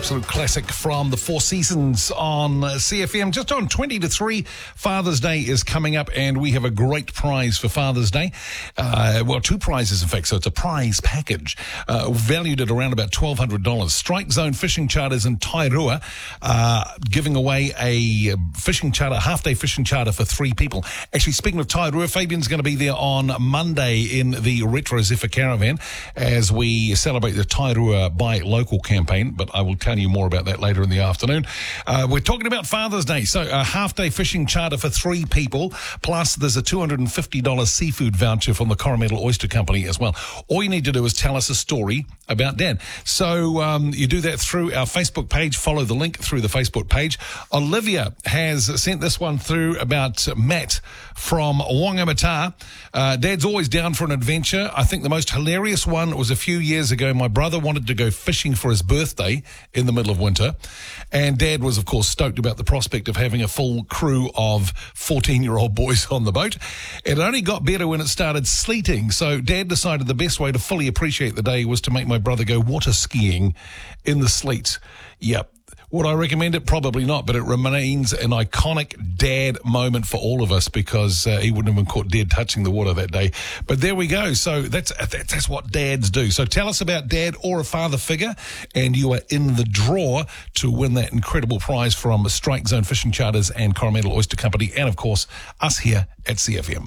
absolute classic from the Four Seasons on CFM. Just on 20 to 3, Father's Day is coming up, and we have a great prize for Father's Day. Well, two prizes, in fact, so it's a prize package valued at around about $1,200. Strike Zone Fishing Charters in Tairua giving away a fishing charter, half-day fishing charter for 3 people. Actually, speaking of Tairua, Fabian's going to be there on Monday in the Retro Zephyr Caravan as we celebrate the Tairua Buy Local campaign, but I will tell you more about that later in the afternoon. We're talking about Father's Day, so a half-day fishing charter for 3 people, plus there's a $250 seafood voucher from the Coromandel Oyster Company as well. All you need to do is tell us a story about Dad. So you do that through our Facebook page. Follow the link through the Facebook page. Olivia has sent this one through about Matt from Whangamata. Dad's always down for an adventure. I think the most hilarious one was a few years ago. My brother wanted to go fishing for his birthday in the middle of winter, and Dad was, of course, stoked about the prospect of having a full crew of 14-year-old boys on the boat. It only got better when it started sleeting, so Dad decided the best way to fully appreciate the day was to make my brother go water skiing in the sleet. Yep. Would I recommend it? Probably not, but it remains an iconic Dad moment for all of us because he wouldn't have been caught dead touching the water that day. But there we go. So that's what dads do. So tell us about Dad or a father figure, and you are in the draw to win that incredible prize from Strike Zone Fishing Charters and Coromandel Oyster Company, and of course, us here at CFM.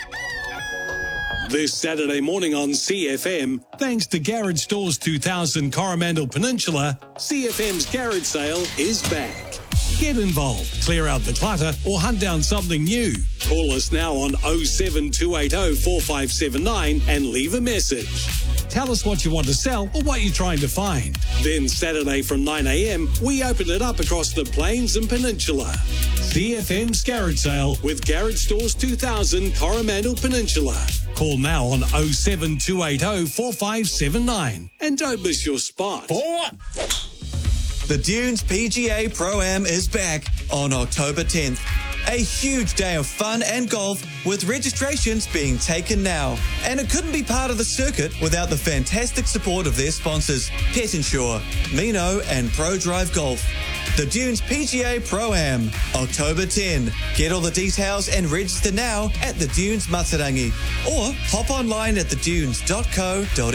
This Saturday morning on CFM, thanks to Garage Stores 2000 Coromandel Peninsula, CFM's garage sale is back. Get involved, clear out the clutter, or hunt down something new. Call us now on 07280 4579 and leave a message. Tell us what you want to sell or what you're trying to find. Then Saturday from 9 a.m, we open it up across the Plains and Peninsula. CFM's garage sale with Garage Stores 2000 Coromandel Peninsula. Call now on 07280 4579 and don't miss your spot. The Dunes PGA Pro-Am is back on October 10th. A huge day of fun and golf with registrations being taken now. And it couldn't be part of the circuit without the fantastic support of their sponsors, Pet Insure, Mino and Pro Drive Golf. The Dunes PGA Pro-Am, October 10. Get all the details and register now at the Dunes Matarangi or hop online at thedunes.co.nz.